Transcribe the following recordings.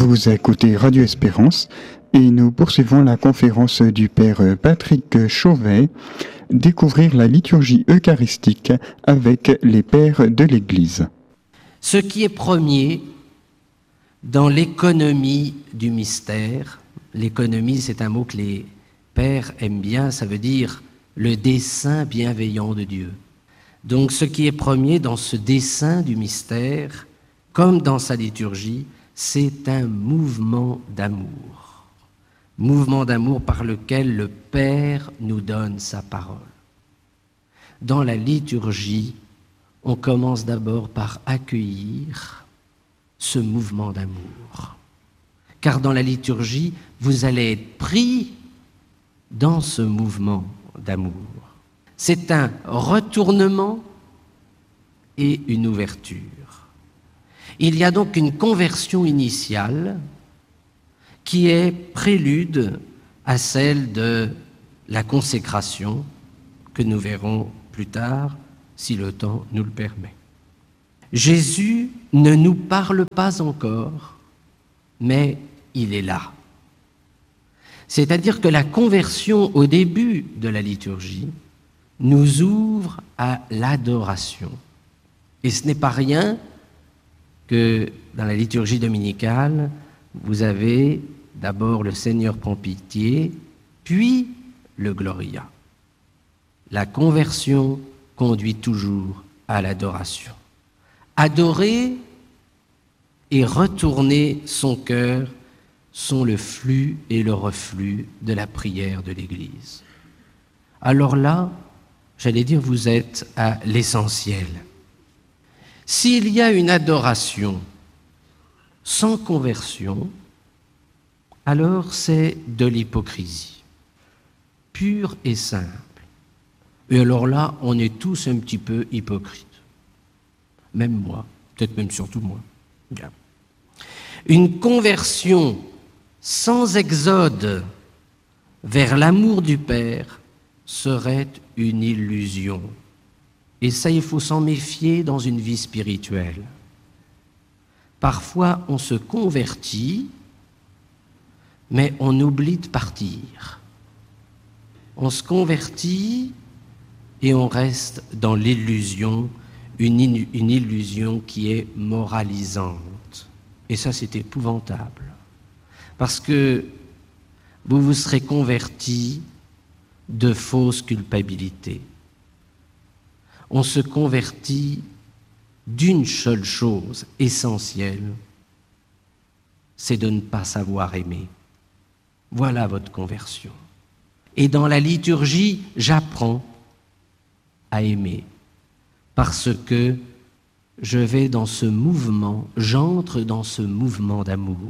Vous écoutez Radio Espérance et nous poursuivons la conférence du Père Patrick Chauvet, Découvrir la liturgie eucharistique avec les pères de l'Église. Ce qui est premier dans l'économie du mystère, l'économie c'est un mot que les pères aiment bien, ça veut dire le dessein bienveillant de Dieu. Donc ce qui est premier dans ce dessein du mystère, comme dans sa liturgie, c'est un mouvement d'amour. Mouvement d'amour par lequel le Père nous donne sa parole. Dans la liturgie, on commence d'abord par accueillir ce mouvement d'amour. Car dans la liturgie, vous allez être pris dans ce mouvement d'amour. C'est un retournement et une ouverture. Il y a donc une conversion initiale qui est prélude à celle de la consécration que nous verrons plus tard si le temps nous le permet. Jésus ne nous parle pas encore, mais il est là. C'est-à-dire que la conversion au début de la liturgie nous ouvre à l'adoration. Et ce n'est pas rien que dans la liturgie dominicale, vous avez d'abord le Seigneur prend pitié, puis le Gloria. La conversion conduit toujours à l'adoration. Adorer et retourner son cœur sont le flux et le reflux de la prière de l'Église. Alors là, j'allais dire, vous êtes à l'essentiel. S'il y a une adoration sans conversion, alors c'est de l'hypocrisie, pure et simple. Et alors là, on est tous un petit peu hypocrites. Même moi, peut-être même surtout moi. Bien. Une conversion sans exode vers l'amour du Père serait une illusion. Et ça, il faut s'en méfier dans une vie spirituelle. Parfois, on se convertit, mais on oublie de partir. On se convertit et on reste dans l'illusion, une illusion qui est moralisante. Et ça, c'est épouvantable. Parce que vous vous serez converti de fausses culpabilités. On se convertit d'une seule chose essentielle, c'est de ne pas savoir aimer. Voilà votre conversion. Et dans la liturgie, j'apprends à aimer parce que je vais dans ce mouvement, j'entre dans ce mouvement d'amour.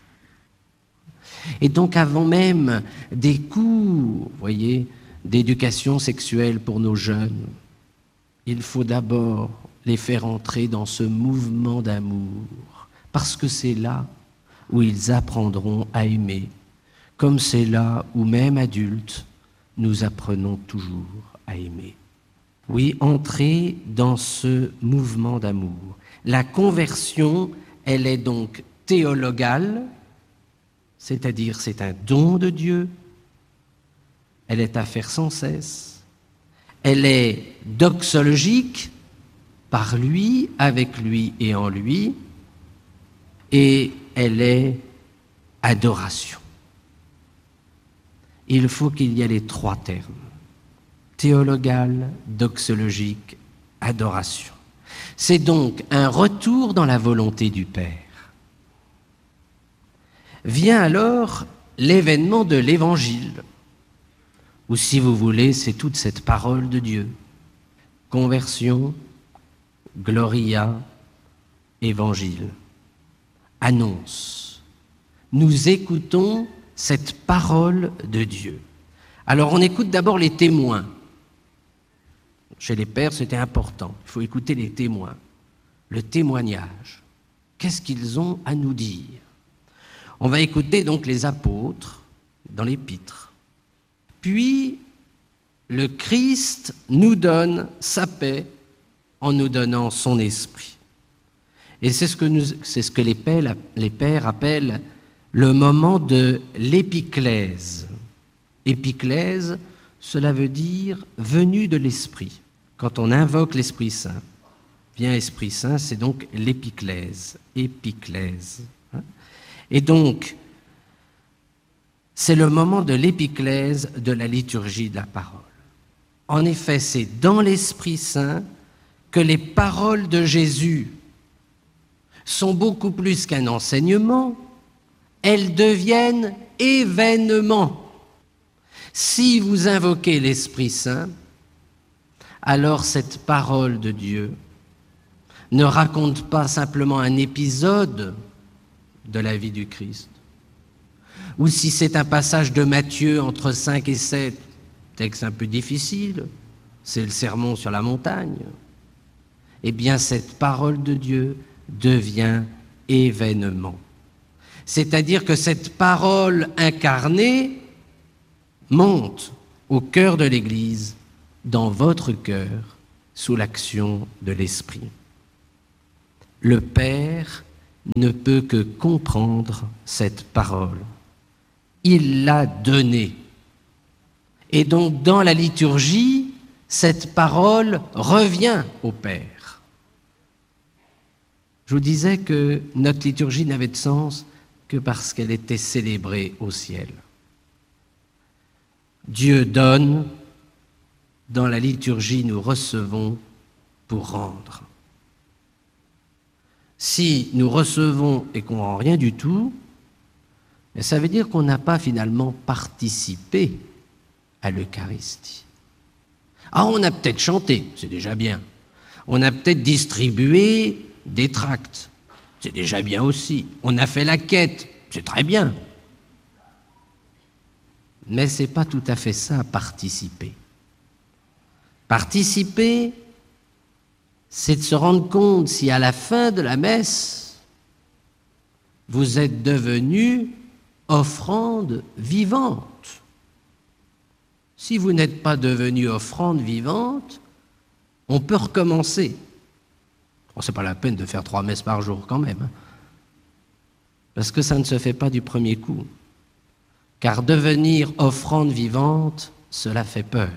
Et donc avant même des cours, voyez, d'éducation sexuelle pour nos jeunes, il faut d'abord les faire entrer dans ce mouvement d'amour, parce que c'est là où ils apprendront à aimer, comme c'est là où même adultes, nous apprenons toujours à aimer. Oui, entrer dans ce mouvement d'amour. La conversion, elle est donc théologale, c'est-à-dire c'est un don de Dieu, elle est à faire sans cesse. Elle est doxologique, par lui, avec lui et en lui, et elle est adoration. Il faut qu'il y ait les trois termes, théologal, doxologique, adoration. C'est donc un retour dans la volonté du Père. Vient alors l'événement de l'Évangile, ou si vous voulez, c'est toute cette parole de Dieu. Conversion, Gloria, Évangile. Annonce. Nous écoutons cette parole de Dieu. Alors on écoute d'abord les témoins. Chez les pères, c'était important. Il faut écouter les témoins. Le témoignage. Qu'est-ce qu'ils ont à nous dire? On va écouter donc les apôtres dans l'épître. Puis, le Christ nous donne sa paix en nous donnant son esprit. Et c'est ce que les pères appellent le moment de l'épiclèse. Épiclèse, cela veut dire venu de l'Esprit. Quand on invoque l'Esprit Saint, vient Esprit Saint, c'est donc l'épiclèse. Épiclèse. Et donc, c'est le moment de l'épiclèse de la liturgie de la parole. En effet, c'est dans l'Esprit Saint que les paroles de Jésus sont beaucoup plus qu'un enseignement, elles deviennent événements. Si vous invoquez l'Esprit Saint, alors cette parole de Dieu ne raconte pas simplement un épisode de la vie du Christ. Ou si c'est un passage de Matthieu entre 5 et 7, texte un peu difficile, c'est le sermon sur la montagne, eh bien cette parole de Dieu devient événement. C'est-à-dire que cette parole incarnée monte au cœur de l'Église, dans votre cœur, sous l'action de l'Esprit. Le Père ne peut que comprendre cette parole. Il l'a donnée. Et donc, dans la liturgie, cette parole revient au Père. Je vous disais que notre liturgie n'avait de sens que parce qu'elle était célébrée au ciel. Dieu donne, dans la liturgie, nous recevons pour rendre. Si nous recevons et qu'on ne rend rien du tout, ça veut dire qu'on n'a pas finalement participé à l'Eucharistie. Ah, on a peut-être chanté, c'est déjà bien. On a peut-être distribué des tracts, c'est déjà bien aussi. On a fait la quête, c'est très bien. Mais ce n'est pas tout à fait ça, participer. Participer, c'est de se rendre compte si à la fin de la messe, vous êtes devenu offrande vivante. Si vous n'êtes pas devenu offrande vivante, on peut recommencer. Bon, ce n'est pas la peine de faire 3 messes par jour quand même, hein, parce que ça ne se fait pas du premier coup. Car devenir offrande vivante, cela fait peur.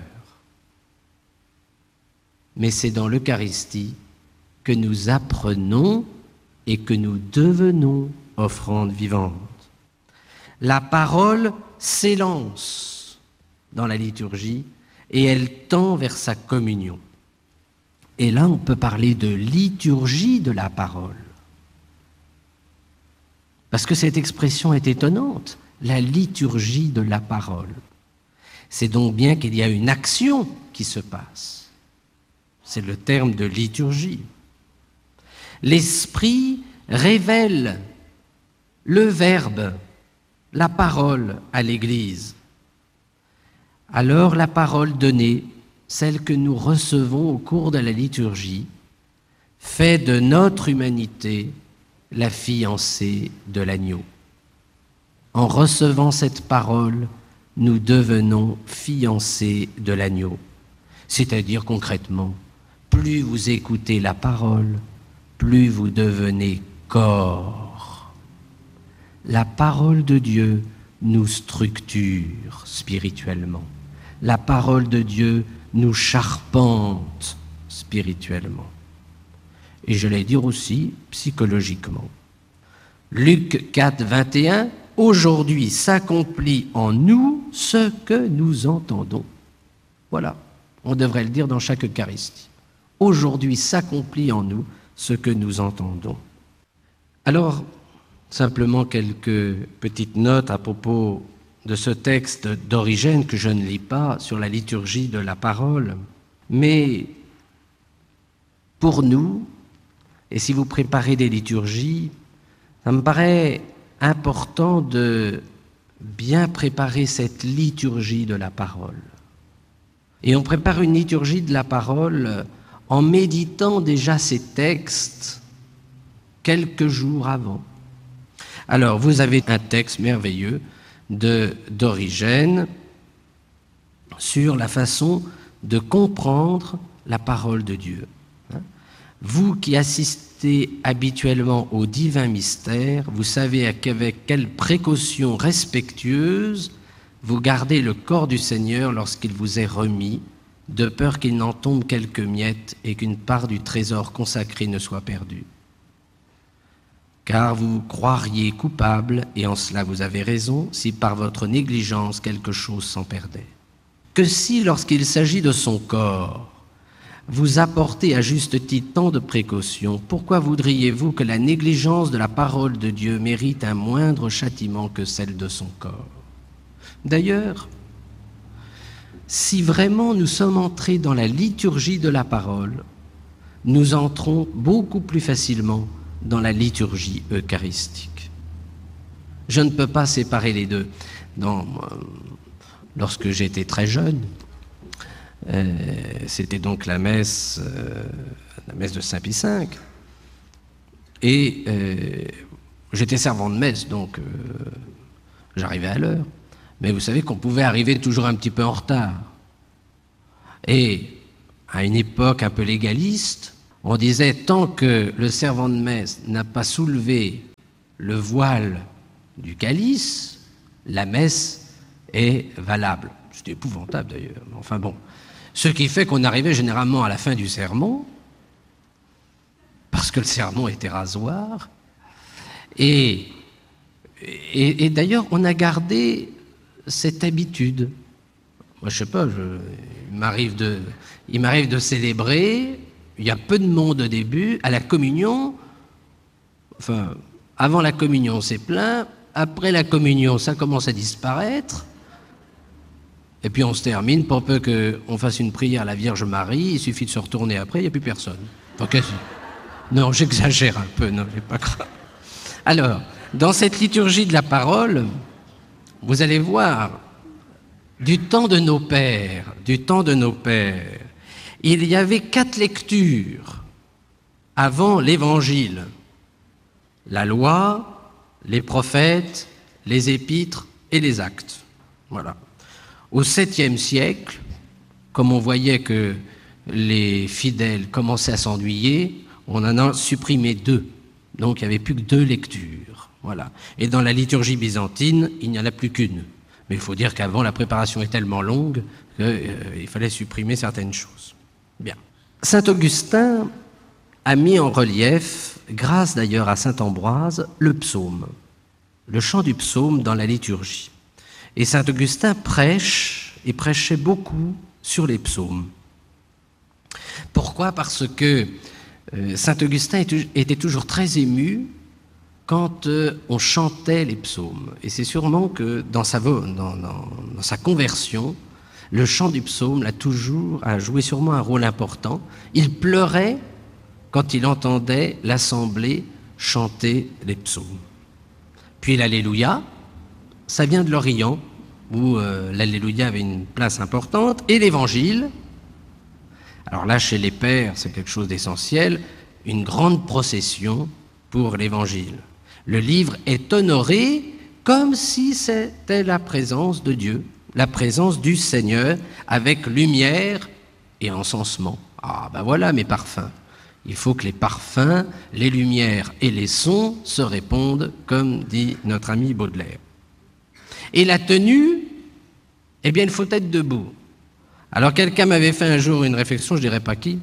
Mais c'est dans l'Eucharistie que nous apprenons et que nous devenons offrande vivante. La parole s'élance dans la liturgie et elle tend vers sa communion. Et là, on peut parler de liturgie de la parole. Parce que cette expression est étonnante, la liturgie de la parole. C'est donc bien qu'il y a une action qui se passe. C'est le terme de liturgie. L'Esprit révèle le Verbe, la parole à l'Église. Alors la parole donnée, celle que nous recevons au cours de la liturgie, fait de notre humanité la fiancée de l'agneau. En recevant cette parole, nous devenons fiancés de l'agneau. C'est-à-dire concrètement, plus vous écoutez la parole, plus vous devenez corps. La parole de Dieu nous structure spirituellement. La parole de Dieu nous charpente spirituellement. Et je vais dire aussi psychologiquement. Luc 4, 21, « Aujourd'hui s'accomplit en nous ce que nous entendons. » Voilà, on devrait le dire dans chaque Eucharistie. Aujourd'hui s'accomplit en nous ce que nous entendons. Alors, simplement quelques petites notes à propos de ce texte d'Origène que je ne lis pas sur la liturgie de la parole. Mais pour nous, et si vous préparez des liturgies, ça me paraît important de bien préparer cette liturgie de la parole. Et on prépare une liturgie de la parole en méditant déjà ces textes quelques jours avant. Alors, vous avez un texte merveilleux d'Origène sur la façon de comprendre la parole de Dieu. Vous qui assistez habituellement aux divins mystères, vous savez avec quelle précaution respectueuse vous gardez le corps du Seigneur lorsqu'il vous est remis, de peur qu'il n'en tombe quelques miettes et qu'une part du trésor consacré ne soit perdue. Car vous croiriez coupable, et en cela vous avez raison, si par votre négligence quelque chose s'en perdait. Que si, lorsqu'il s'agit de son corps, vous apportez à juste titre tant de précautions, pourquoi voudriez-vous que la négligence de la parole de Dieu mérite un moindre châtiment que celle de son corps? D'ailleurs, si vraiment nous sommes entrés dans la liturgie de la parole, nous entrons beaucoup plus facilement dans la liturgie eucharistique. Je ne peux pas séparer les deux. Lorsque j'étais très jeune, c'était donc la messe de Saint-Pie V, et j'étais servant de messe, donc j'arrivais à l'heure. Mais vous savez qu'on pouvait arriver toujours un petit peu en retard. Et à une époque un peu légaliste, on disait tant que le servant de messe n'a pas soulevé le voile du calice, la messe est valable. C'était épouvantable d'ailleurs, enfin bon. Ce qui fait qu'on arrivait généralement à la fin du sermon, parce que le sermon était rasoir, et d'ailleurs on a gardé cette habitude. Moi je sais pas, il m'arrive de célébrer, il y a peu de monde au début, à la communion, enfin avant la communion c'est plein, après la communion ça commence à disparaître, et puis on se termine, pour peu qu'on fasse une prière à la Vierge Marie, il suffit de se retourner après, il n'y a plus personne. Enfin, quasi. Non, j'exagère un peu, non, j'ai pas grave. Alors, dans cette liturgie de la parole, vous allez voir, du temps de nos pères, il y avait 4 lectures avant l'Évangile. La loi, les prophètes, les épîtres et les actes. Voilà. Au 7e siècle, comme on voyait que les fidèles commençaient à s'ennuyer, on en a supprimé 2. Donc il n'y avait plus que 2 lectures. Voilà. Et dans la liturgie byzantine, il n'y en a plus qu'une. Mais il faut dire qu'avant, la préparation est tellement longue qu'il fallait supprimer certaines choses. Bien. Saint Augustin a mis en relief, grâce d'ailleurs à saint Ambroise, le psaume, le chant du psaume dans la liturgie. Et saint Augustin prêche, et prêchait beaucoup sur les psaumes. Pourquoi ? Parce que saint Augustin était toujours très ému quand on chantait les psaumes. Et c'est sûrement que dans sa conversion, le chant du psaume a joué sûrement un rôle important. Il pleurait quand il entendait l'assemblée chanter les psaumes. Puis l'Alléluia, ça vient de l'Orient, où l'Alléluia avait une place importante, et l'Évangile. Alors là, chez les pères, c'est quelque chose d'essentiel, une grande procession pour l'Évangile. Le livre est honoré comme si c'était la présence de Dieu, la présence du Seigneur, avec lumière et encensement. Ah ben voilà mes parfums. Il faut que les parfums, les lumières et les sons se répondent, comme dit notre ami Baudelaire. Et la tenue, eh bien, il faut être debout. Alors, quelqu'un m'avait fait un jour une réflexion, je ne dirais pas qui.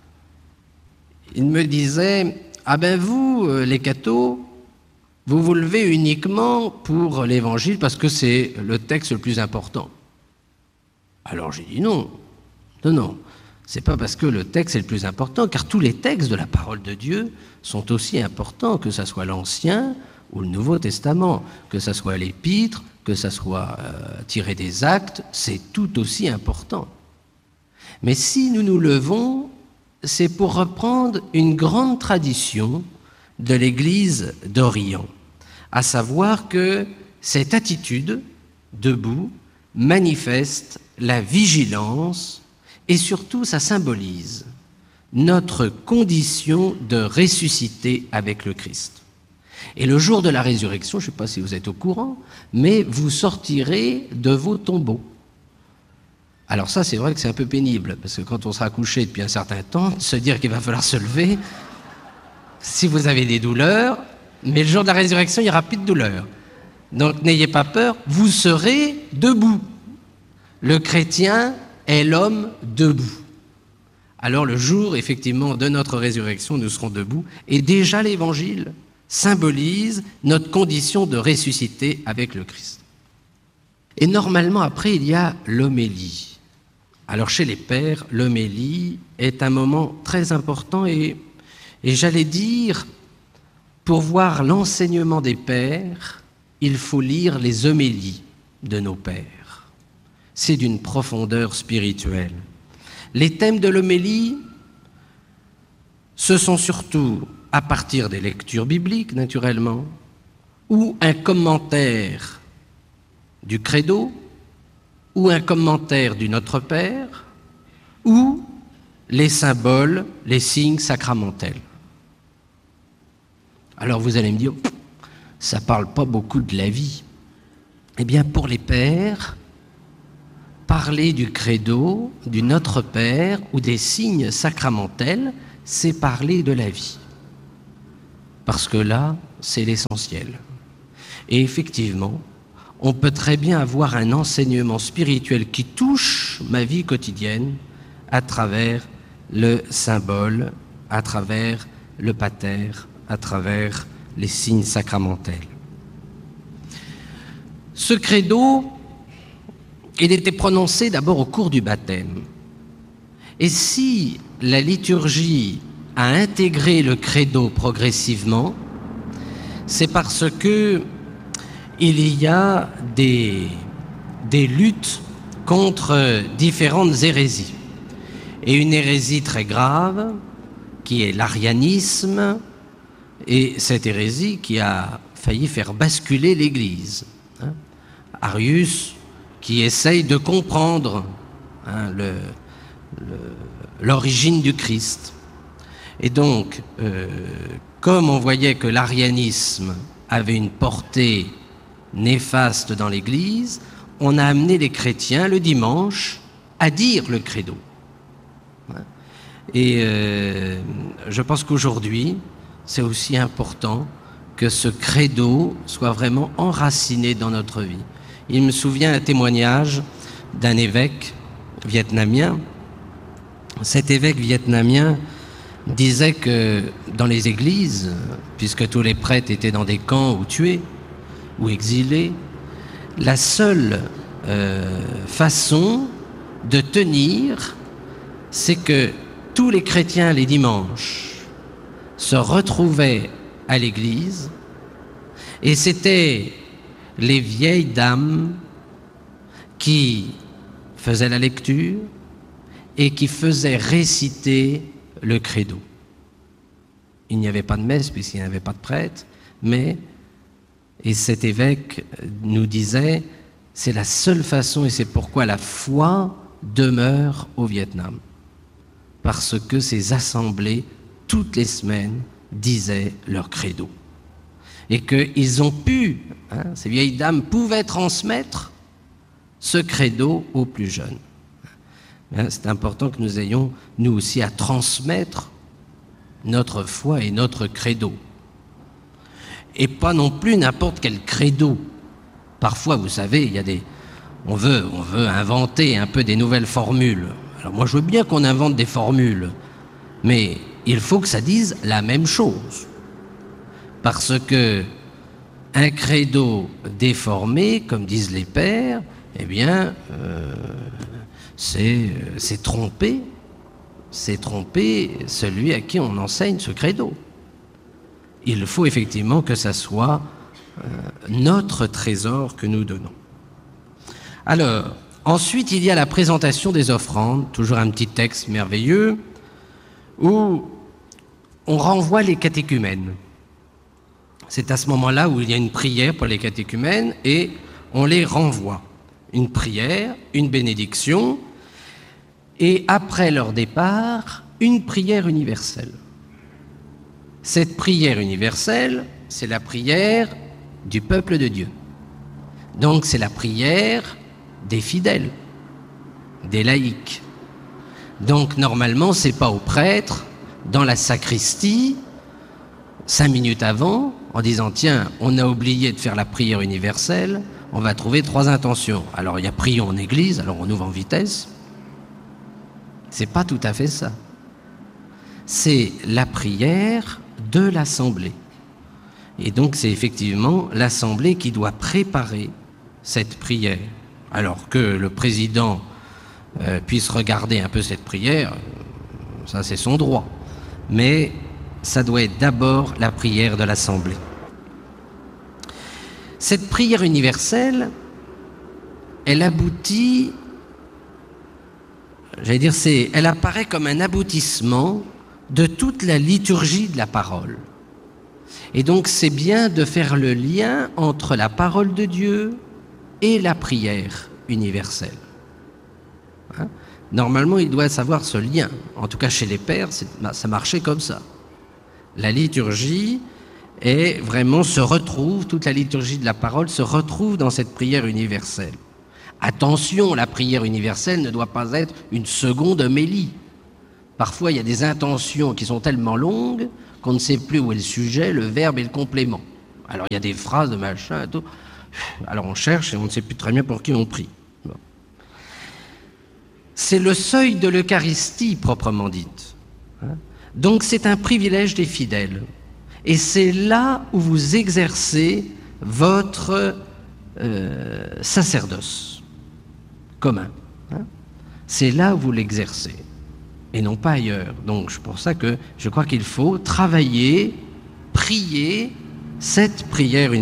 Il me disait, ah ben vous, les cathos, vous vous levez uniquement pour l'Évangile parce que c'est le texte le plus important. Alors, j'ai dit non. Non. C'est pas parce que le texte est le plus important, car tous les textes de la parole de Dieu sont aussi importants, que ce soit l'Ancien ou le Nouveau Testament, que ce soit l'Épître, que ce soit tiré des Actes, c'est tout aussi important. Mais si nous nous levons, c'est pour reprendre une grande tradition de l'Église d'Orient, à savoir que cette attitude, debout, manifeste la vigilance. Et surtout, ça symbolise notre condition de ressusciter avec le Christ. Et le jour de la résurrection, je ne sais pas si vous êtes au courant, mais vous sortirez de vos tombeaux. Alors ça, c'est vrai que c'est un peu pénible, parce que quand on sera couché depuis un certain temps, se dire qu'il va falloir se lever, si vous avez des douleurs, mais le jour de la résurrection, il n'y aura plus de douleurs. Donc n'ayez pas peur, vous serez debout. Le chrétien est l'homme debout. Alors le jour, effectivement, de notre résurrection, nous serons debout. Et déjà l'Évangile symbolise notre condition de ressusciter avec le Christ. Et normalement, après, il y a l'homélie. Alors chez les pères, l'homélie est un moment très important et j'allais dire, pour voir l'enseignement des pères, il faut lire les homélies de nos pères. C'est d'une profondeur spirituelle. Les thèmes de l'homélie, ce sont surtout à partir des lectures bibliques, naturellement, ou un commentaire du Credo, ou un commentaire du Notre Père, ou les symboles, les signes sacramentels. Alors vous allez me dire, ça ne parle pas beaucoup de la vie. Eh bien, pour les pères, parler du Credo, du Notre Père ou des signes sacramentels, c'est parler de la vie. Parce que là, c'est l'essentiel. Et effectivement, on peut très bien avoir un enseignement spirituel qui touche ma vie quotidienne à travers le symbole, à travers le pater, à travers les signes sacramentels. Ce credo, il était prononcé d'abord au cours du baptême. Et si la liturgie a intégré le credo progressivement, c'est parce que il y a des luttes contre différentes hérésies. Et une hérésie très grave, qui est l'arianisme, et cette hérésie qui a failli faire basculer l'Église. Arius, qui essaye de comprendre l'origine du Christ. Et donc, comme on voyait que l'arianisme avait une portée néfaste dans l'Église, on a amené les chrétiens le dimanche à dire le credo. Et je pense qu'aujourd'hui, c'est aussi important que ce credo soit vraiment enraciné dans notre vie. Il me souvient un témoignage d'un évêque vietnamien. Cet évêque vietnamien disait que dans les églises, puisque tous les prêtres étaient dans des camps ou tués ou exilés, la seule façon de tenir, c'est que tous les chrétiens les dimanches se retrouvaient à l'église et c'était les vieilles dames qui faisaient la lecture et qui faisaient réciter le credo. Il n'y avait pas de messe puisqu'il n'y avait pas de prêtre, et cet évêque nous disait, c'est la seule façon et c'est pourquoi la foi demeure au Vietnam. Parce que ces assemblées, toutes les semaines, disaient leur credo. Et qu'ils ont pu, ces vieilles dames pouvaient transmettre ce credo aux plus jeunes. C'est important que nous ayons, nous aussi, à transmettre notre foi et notre credo. Et pas non plus n'importe quel credo. Parfois, vous savez, on veut inventer un peu des nouvelles formules. Alors moi, je veux bien qu'on invente des formules, mais il faut que ça dise la même chose. Parce que un credo déformé, comme disent les pères, eh bien, c'est tromper celui à qui on enseigne ce credo. Il faut effectivement que ça soit notre trésor que nous donnons. Alors, ensuite, il y a la présentation des offrandes, toujours un petit texte merveilleux, où on renvoie les catéchumènes. C'est à ce moment-là où il y a une prière pour les catéchumènes et on les renvoie. Une prière, une bénédiction, et après leur départ, une prière universelle. Cette prière universelle, c'est la prière du peuple de Dieu. Donc c'est la prière des fidèles. des laïcs. Donc normalement, c'est pas au prêtre, dans la sacristie, 5 minutes avant, en disant tiens, on a oublié de faire la prière universelle, on va trouver 3 intentions. Alors il y a prions en église, alors on ouvre en vitesse. C'est pas tout à fait ça. C'est la prière de l'assemblée. Et donc c'est effectivement l'assemblée qui doit préparer cette prière. Alors que le président puisse regarder un peu cette prière, ça c'est son droit. Mais ça doit être d'abord la prière de l'assemblée. Cette prière universelle, elle aboutit, elle apparaît comme un aboutissement de toute la liturgie de la parole. Et donc c'est bien de faire le lien entre la parole de Dieu et la prière universelle. Hein? Normalement, il doit savoir ce lien. En tout cas, chez les pères, ça marchait comme ça. La liturgie toute la liturgie de la parole se retrouve dans cette prière universelle. Attention, la prière universelle ne doit pas être une seconde homélie. Parfois, il y a des intentions qui sont tellement longues qu'on ne sait plus où est le sujet, le verbe et le complément. Alors, il y a des phrases de machin et tout. Alors, on cherche et on ne sait plus très bien pour qui on prie. Bon. C'est le seuil de l'Eucharistie proprement dite. Donc, c'est un privilège des fidèles. Et c'est là où vous exercez votre sacerdoce commun. C'est là où vous l'exercez. Et non pas ailleurs. Donc c'est pour ça que je crois qu'il faut travailler, prier cette prière